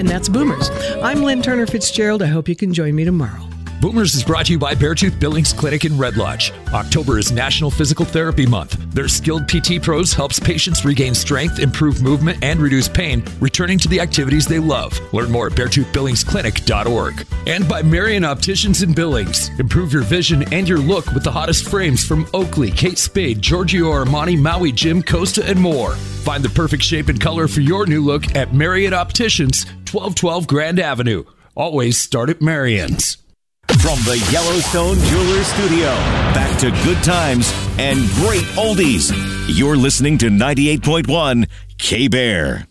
and that's Boomers. I'm Lynn Turner Fitzgerald. I hope you can join me tomorrow. Boomers is brought to you by Beartooth Billings Clinic in Red Lodge. October is National Physical Therapy Month. Their skilled PT pros helps patients regain strength, improve movement, and reduce pain, returning to the activities they love. Learn more at BeartoothBillingsClinic.org. And by Marion Opticians in Billings. Improve your vision and your look with the hottest frames from Oakley, Kate Spade, Giorgio Armani, Maui Jim, Costa, and more. Find the perfect shape and color for your new look at Marion Opticians, 1212 Grand Avenue. Always start at Marion's. From the Yellowstone Jewelers Studio, back to good times and great oldies. You're listening to 98.1 K-Bear.